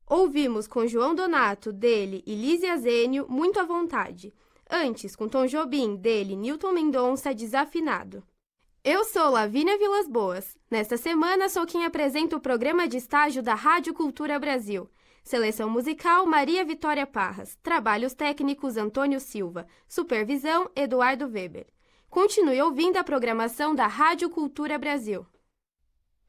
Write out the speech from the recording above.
Ouvimos com João Donato, dele, e Lísia Zênio, Muito à Vontade. Antes, com Tom Jobim, dele, Nilton Mendonça, Desafinado. Eu sou Lavínia Vilas Boas. Nesta semana, sou quem apresenta o programa de estágio da Rádio Cultura Brasil. Seleção musical, Maria Vitória Parras. Trabalhos técnicos, Antônio Silva. Supervisão, Eduardo Weber. Continue ouvindo a programação da Rádio Cultura Brasil.